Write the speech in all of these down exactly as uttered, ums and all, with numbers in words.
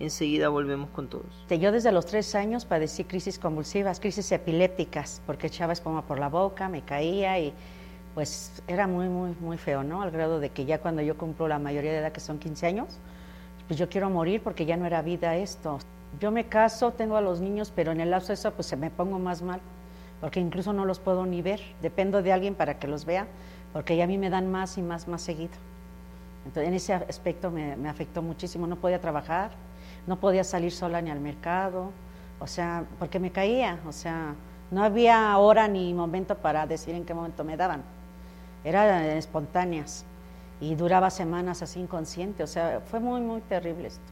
Enseguida volvemos con todos. Yo desde los tres años padecí crisis convulsivas, crisis epilépticas, porque echaba espuma por la boca, me caía y pues era muy, muy, muy feo, ¿no? Al grado de que ya cuando yo cumplo la mayoría de edad, que son quince años, pues yo quiero morir porque ya no era vida esto. Yo me caso, tengo a los niños, pero en el lapso de eso pues se me pongo más mal, porque incluso no los puedo ni ver, dependo de alguien para que los vea, porque ya a mí me dan más y más, más seguido. Entonces en ese aspecto me, me afectó muchísimo, no podía trabajar, no podía salir sola ni al mercado, o sea, porque me caía, o sea, no había hora ni momento para decir en qué momento me daban, eran espontáneas y duraba semanas así inconsciente, o sea, fue muy, muy terrible esto.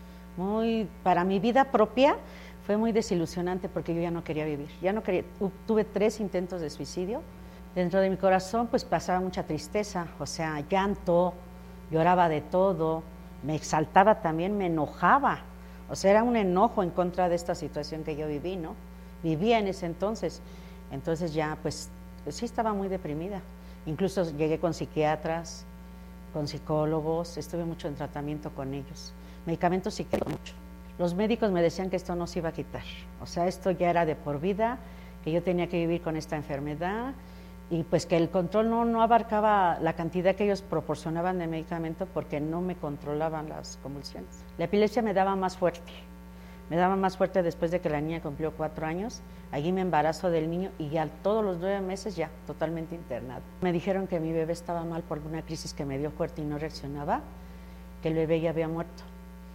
Muy, para mi vida propia fue muy desilusionante porque yo ya no quería vivir, ya no quería, tuve tres intentos de suicidio, dentro de mi corazón pues pasaba mucha tristeza, o sea, llanto, lloraba de todo, me exaltaba también, me enojaba, o sea, era un enojo en contra de esta situación que yo viví, ¿no? Vivía en ese entonces, entonces ya pues, pues sí estaba muy deprimida, incluso llegué con psiquiatras, con psicólogos, estuve mucho en tratamiento con ellos, medicamentos sí que mucho. Los médicos me decían que esto no se iba a quitar, o sea, esto ya era de por vida, que yo tenía que vivir con esta enfermedad, y pues que el control no, no abarcaba la cantidad que ellos proporcionaban de medicamento porque no me controlaban las convulsiones. La epilepsia me daba más fuerte, me daba más fuerte después de que la niña cumplió cuatro años, allí me embarazo del niño y ya todos los nueve meses ya totalmente internado. Me dijeron que mi bebé estaba mal por una crisis que me dio fuerte y no reaccionaba, que el bebé ya había muerto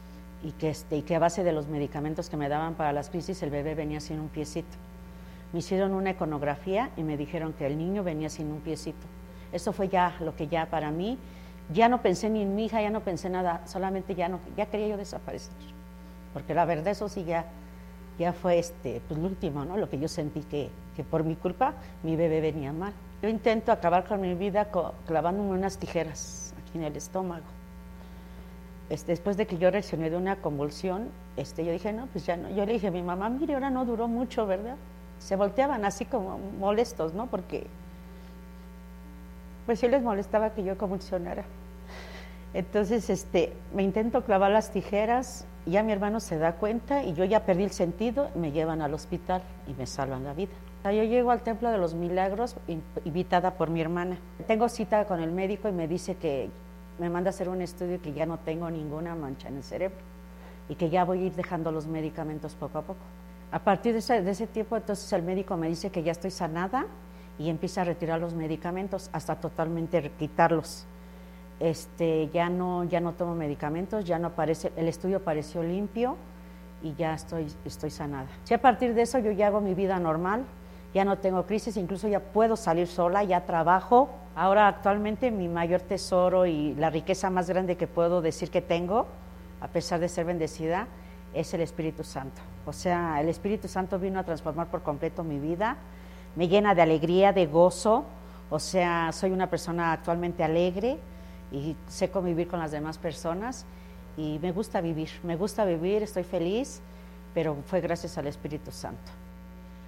y que, este, y que a base de los medicamentos que me daban para las crisis el bebé venía sin un piecito. Me hicieron una econografía y me dijeron que el niño venía sin un piecito. Eso fue ya lo que ya para mí, ya no pensé ni en mi hija, ya no pensé nada, solamente ya no, ya quería yo desaparecer. Porque la verdad eso sí ya, ya fue este, pues lo último, ¿no? Lo que yo sentí que, que por mi culpa mi bebé venía mal. Yo intento acabar con mi vida clavándome unas tijeras aquí en el estómago. Este, después de que yo reaccioné de una convulsión, este, yo dije, no, pues ya no. Yo le dije a mi mamá, mire, ahora no duró mucho, ¿verdad? Se volteaban así como molestos, ¿no? Porque pues sí les molestaba que yo convulsionara. Entonces este, me intento clavar las tijeras, ya mi hermano se da cuenta y yo ya perdí el sentido, me llevan al hospital y me salvan la vida. Yo llego al Templo de los Milagros invitada por mi hermana. Tengo cita con el médico y me dice que me manda a hacer un estudio que ya no tengo ninguna mancha en el cerebro y que ya voy a ir dejando los medicamentos poco a poco. A partir de ese, de ese tiempo, entonces el médico me dice que ya estoy sanada y empieza a retirar los medicamentos hasta totalmente quitarlos. Este, ya no, ya no tomo medicamentos, ya no aparece, el estudio apareció limpio y ya estoy, estoy sanada. Si a partir de eso yo ya hago mi vida normal, ya no tengo crisis, incluso ya puedo salir sola, ya trabajo. Ahora actualmente mi mayor tesoro y la riqueza más grande que puedo decir que tengo, a pesar de ser bendecida, es el Espíritu Santo. O sea, el Espíritu Santo vino a transformar por completo mi vida, me llena de alegría, de gozo, o sea, soy una persona actualmente alegre y sé convivir con las demás personas y me gusta vivir, me gusta vivir, estoy feliz, pero fue gracias al Espíritu Santo.